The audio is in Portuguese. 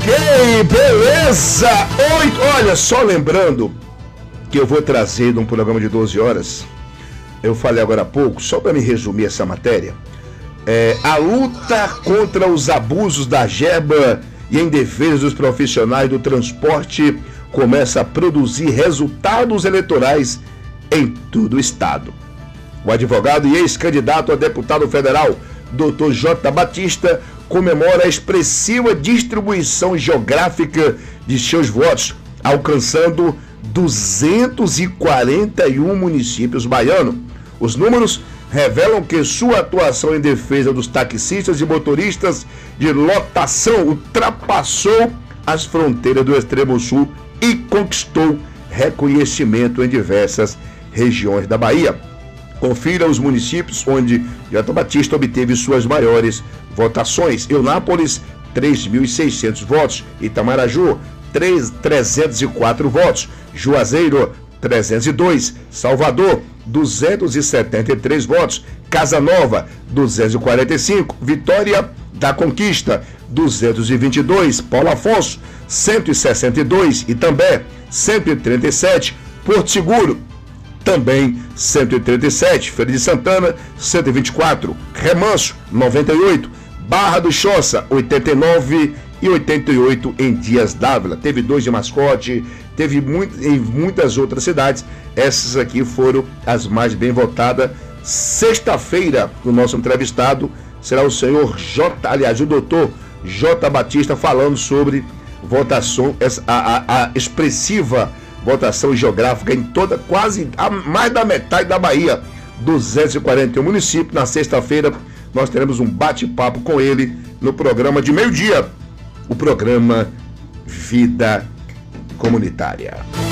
Beleza! Olha, só lembrando que eu vou trazer num programa de 12 horas, eu falei agora há pouco, só para me resumir essa matéria, a luta contra os abusos da GEBA e em defesa dos profissionais do transporte começa a produzir resultados eleitorais em todo o estado. O advogado e ex-candidato a deputado federal, Dr. J. Batista, comemora a expressiva distribuição geográfica de seus votos, alcançando 241 municípios baianos. Os números revelam que sua atuação em defesa dos taxistas e motoristas de lotação ultrapassou as fronteiras do Extremo Sul e conquistou reconhecimento em diversas regiões da Bahia. Confira os municípios onde J. Batista obteve suas maiores votações. Eunápolis, 3.600 votos. Itamaraju, 304 votos. Juazeiro, 302. Salvador, 273 votos. Casa Nova, 245. Vitória da Conquista, 222. Paulo Afonso, 162. Itambé, 137. Porto Seguro, também 137, Feira de Santana 124, Remanso 98, Barra do Choça 89 e 88 em Dias d'Ávila. Teve 2 de Mascote, teve em muitas outras cidades. Essas aqui foram as mais bem votadas. Sexta-feira, o nosso entrevistado será o senhor o doutor J. Batista, falando sobre votação, a expressiva votação geográfica em toda, quase mais da metade da Bahia, 241 municípios. Na sexta-feira nós teremos um bate-papo com ele no programa de meio-dia, o programa Vida Comunitária.